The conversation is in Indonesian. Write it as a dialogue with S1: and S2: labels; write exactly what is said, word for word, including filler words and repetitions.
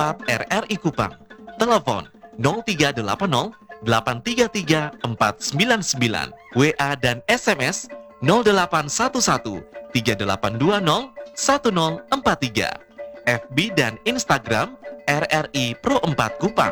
S1: empat R R I Kupang. Telepon nol tiga delapan nol delapan tiga tiga empat sembilan sembilan. W A dan S M S nol delapan satu satu tiga delapan dua nol satu nol empat tiga. F B dan Instagram R R I Pro empat Kupang.